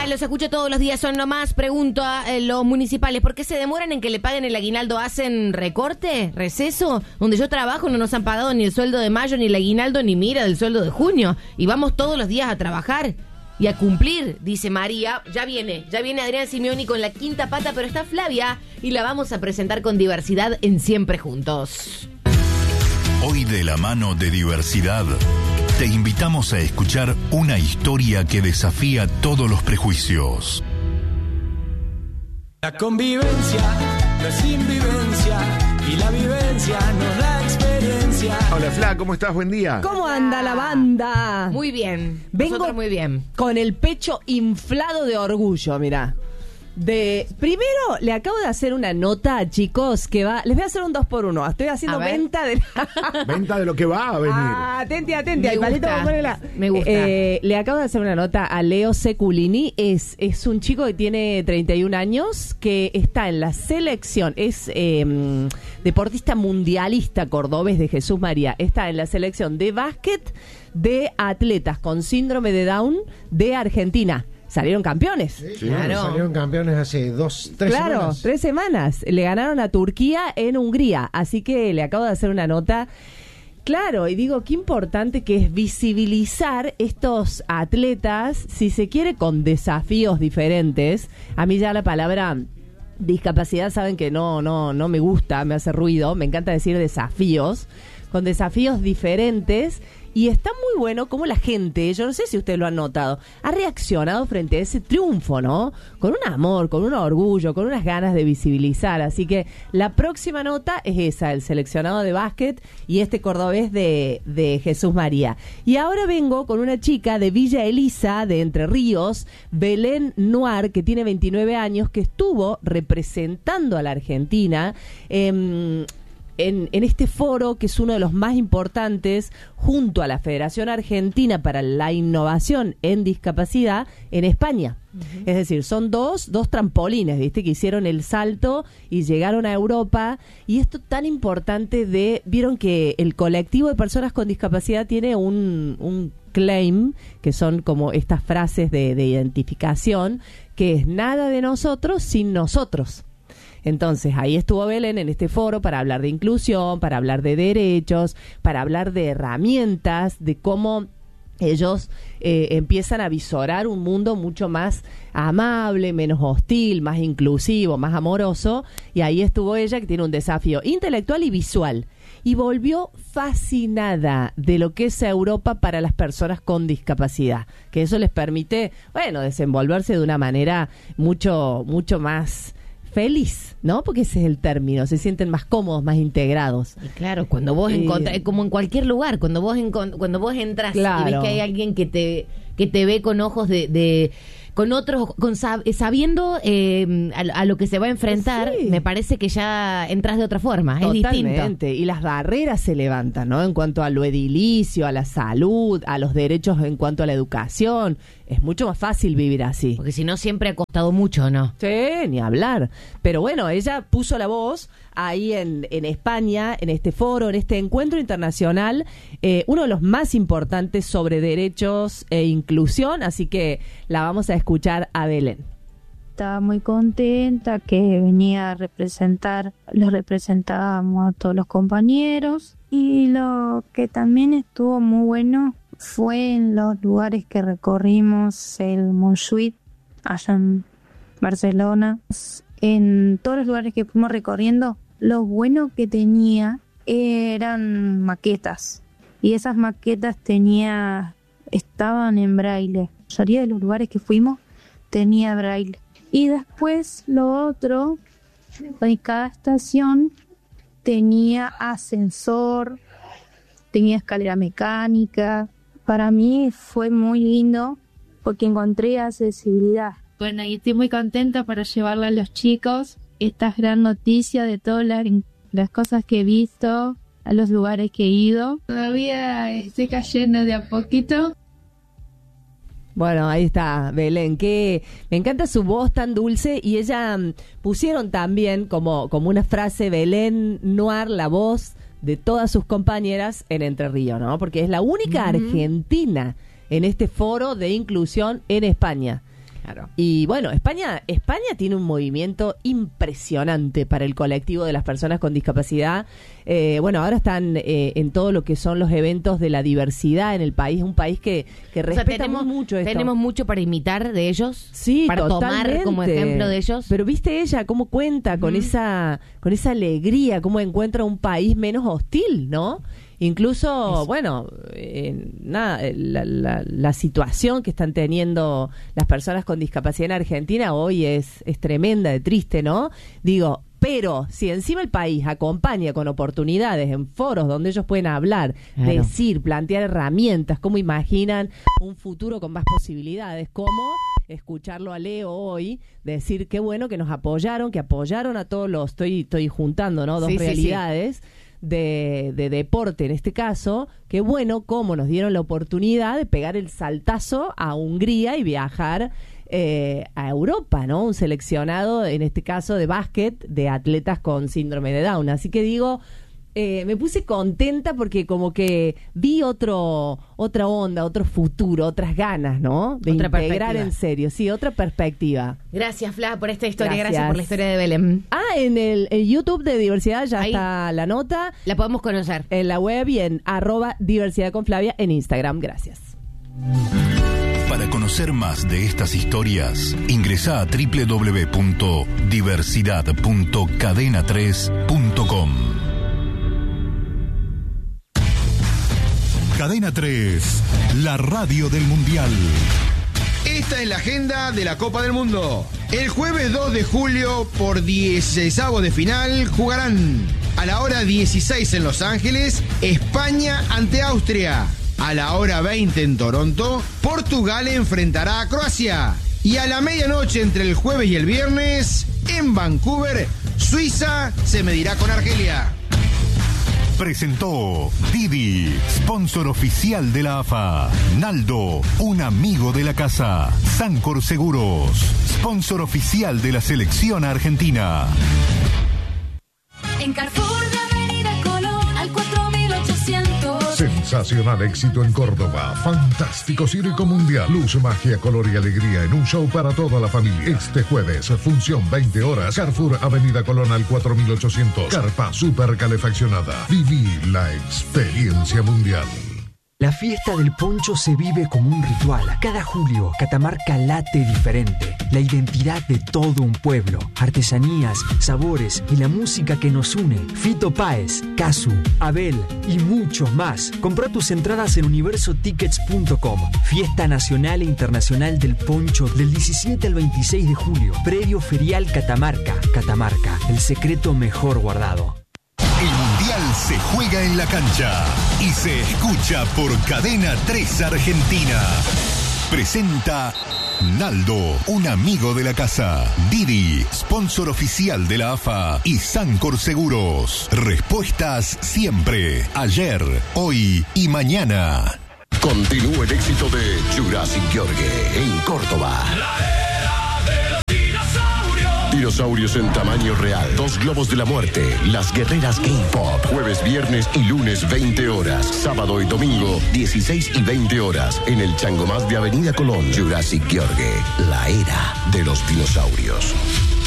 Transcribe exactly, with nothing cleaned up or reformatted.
los escucho todos los días, son nomás. Pregunto a eh, los municipales, ¿por qué se demoran en que le paguen el aguinaldo? ¿Hacen recorte, receso? Donde yo trabajo no nos han pagado ni el sueldo de mayo, ni el aguinaldo, ni mira del sueldo de junio. Y vamos todos los días a trabajar y a cumplir, dice María. Ya viene, ya viene Adrián Simeoni con la quinta pata, pero está Flavia y la vamos a presentar con diversidad en Siempre Juntos. Hoy, de la mano de diversidad, te invitamos a escuchar una historia que desafía todos los prejuicios. La convivencia no es invivencia y la vivencia nos da experiencia. Hola Fla, ¿cómo estás? Buen día. ¿Cómo anda la banda? Muy bien. Vengo Nosotros muy bien. Con el pecho inflado de orgullo, mirá. De, primero, le acabo de hacer una nota, chicos, que va... Les voy a hacer un dos por uno. Estoy haciendo venta de... La... Venta de lo que va a venir. Ah, atente, atente. Me Al palito, gusta. ponela. Me gusta. Eh, le acabo de hacer una nota a Leo Seculini. Es, es un chico que tiene treinta y un años, que está en la selección. Es eh, deportista mundialista cordobés de Jesús María. Está en la selección de básquet de atletas con síndrome de Down de Argentina. Salieron campeones. Sí, Claro. Salieron campeones hace dos, tres claro, semanas. tres semanas. Le ganaron a Turquía en Hungría. Así que le acabo de hacer una nota. Claro, y digo, qué importante que es visibilizar estos atletas, si se quiere, con desafíos diferentes. A mí ya la palabra discapacidad, saben que no, no, no me gusta, me hace ruido. Me encanta decir desafíos, con desafíos diferentes. Y está muy bueno cómo la gente, yo no sé si ustedes lo han notado, ha reaccionado frente a ese triunfo, ¿no? Con un amor, con un orgullo, con unas ganas de visibilizar. Así que la próxima nota es esa, el seleccionado de básquet y este cordobés de, de Jesús María. Y ahora vengo con una chica de Villa Elisa, de Entre Ríos, Belén Noir, que tiene veintinueve años, que estuvo representando a la Argentina eh, En, en este foro, que es uno de los más importantes, junto a la Federación Argentina para la Innovación en Discapacidad en España. Uh-huh. Es decir, son dos, dos trampolines, ¿viste? Que hicieron el salto y llegaron a Europa. Y esto tan importante de... Vieron que el colectivo de personas con discapacidad tiene un, un claim, que son como estas frases de, de identificación, que es nada de nosotros sin nosotros. Entonces, ahí estuvo Belén en este foro para hablar de inclusión, para hablar de derechos, para hablar de herramientas, de cómo ellos eh, empiezan a visorar un mundo mucho más amable, menos hostil, más inclusivo, más amoroso. Y ahí estuvo ella, que tiene un desafío intelectual y visual. Y volvió fascinada de lo que es Europa para las personas con discapacidad, que eso les permite, bueno, desenvolverse de una manera mucho, mucho más feliz, ¿no? Porque ese es el término, se sienten más cómodos, más integrados. Y claro, cuando vos Eh, encontrás, como en cualquier lugar, cuando vos encont- cuando vos entras Claro. y ves que hay alguien que te que te ve con ojos de, de con otros, con sab- sabiendo eh, a, a lo que se va a enfrentar, Sí. me parece que ya entras de otra forma, es distinto. Totalmente, y las barreras se levantan, ¿no? En cuanto a lo edilicio, a la salud, a los derechos en cuanto a la educación, es mucho más fácil vivir así. Porque si no siempre ha costado mucho, ¿no? Sí, ni hablar. Pero bueno, ella puso la voz ahí en, en España, en este foro, en este encuentro internacional, eh, uno de los más importantes sobre derechos e inclusión, así que la vamos a escuchar a Belén. Estaba muy contenta que venía a representar, los representábamos a todos los compañeros, y lo que también estuvo muy bueno fue en los lugares que recorrimos, el Montjuïc, allá en Barcelona, en todos los lugares que fuimos recorriendo, lo bueno que tenía eran maquetas, y esas maquetas tenía, estaban en braille. La mayoría de los lugares que fuimos tenía braille. Y después lo otro, en cada estación tenía ascensor, tenía escalera mecánica. Para mí fue muy lindo porque encontré accesibilidad. Bueno, y estoy muy contenta para llevarle a los chicos esta gran noticia de todas las, las cosas que he visto, a los lugares que he ido. Todavía estoy cayendo de a poquito. Bueno, ahí está Belén, que me encanta su voz tan dulce, y ella mm, pusieron también como, como una frase, Belén Noir, la voz de todas sus compañeras en Entre Ríos, ¿no? Porque es la única uh-huh. argentina en este foro de inclusión en España. Claro. Y bueno, España, España tiene un movimiento impresionante para el colectivo de las personas con discapacidad. Eh, bueno, ahora están eh, en todo lo que son los eventos de la diversidad en el país, un país que, que respeta, o sea, tenemos, mucho esto. Tenemos mucho para imitar de ellos, sí, para totalmente. tomar como ejemplo de ellos. Pero viste ella cómo cuenta con mm. esa con esa alegría, cómo encuentra un país menos hostil, ¿no? Incluso, Eso. bueno, eh, nada, la, la, la situación que están teniendo las personas con discapacidad en Argentina hoy es, es tremenda, de triste, ¿no? Digo, pero si encima el país acompaña con oportunidades en foros donde ellos pueden hablar, claro. decir, plantear herramientas, cómo imaginan un futuro con más posibilidades, cómo escucharlo a Leo hoy, decir qué bueno que nos apoyaron, que apoyaron a todos los, estoy, estoy juntando, ¿no? Dos sí, realidades. Sí, sí. De, de deporte en este caso, que bueno, cómo nos dieron la oportunidad de pegar el saltazo a Hungría y viajar eh, a Europa, ¿no? Un seleccionado, en este caso de básquet, de atletas con síndrome de Down. Así que digo, eh, me puse contenta porque como que vi otro otra onda, otro futuro, otras ganas, ¿no? De otra integrar en serio, sí, otra perspectiva. Gracias, Fla, por esta historia, gracias, gracias por la historia de Belén. Ah, en el, el YouTube de Diversidad ya Ahí está la nota. La podemos conocer. En la web y en arroba diversidad con Flavia en Instagram. Gracias. Para conocer más de estas historias, ingresa a doble u doble u doble u punto diversidad punto cadena tres punto com. Cadena tres, la radio del Mundial. Esta es la agenda de la Copa del Mundo. El jueves dos de julio, por dieciseisavos de final, jugarán a la hora dieciséis en Los Ángeles, España ante Austria. A la hora veinte en Toronto, Portugal enfrentará a Croacia. Y a la medianoche entre el jueves y el viernes, en Vancouver, Suiza se medirá con Argelia. Presentó Didi, sponsor oficial de la A F A. Naldo, un amigo de la casa. Sancor Seguros, sponsor oficial de la selección argentina. En Carrefour de Avenida Colón al cuatro mil ochocientos. Sensacional éxito en Córdoba. Fantástico circo mundial. Luz, magia, color y alegría en un show para toda la familia. Este jueves, función veinte horas. Carrefour Avenida Colón al cuatro mil ochocientos. Carpa super calefaccionada. Viví la experiencia mundial. La fiesta del poncho se vive como un ritual. Cada julio, Catamarca late diferente. La identidad de todo un pueblo. Artesanías, sabores y la música que nos une. Fito Páez, Casu, Abel y muchos más. Compra tus entradas en universo tickets punto com. Fiesta Nacional e Internacional del Poncho del diecisiete al veintiséis de julio. Predio Ferial Catamarca. Catamarca, el secreto mejor guardado. El Mundial se juega en la cancha y se escucha por Cadena tres Argentina. Presenta Naldo, un amigo de la casa. Didi, sponsor oficial de la A F A y Sancor Seguros. Respuestas siempre, ayer, hoy y mañana. Continúa el éxito de Jurassic Gheorghe en Córdoba. Dinosaurios en tamaño real. Dos globos de la muerte. Las guerreras K-Pop. Jueves, viernes y lunes veinte horas. Sábado y domingo dieciséis y veinte horas. En el Changomás de Avenida Colón. Jurassic Gheorghe. La era de los dinosaurios.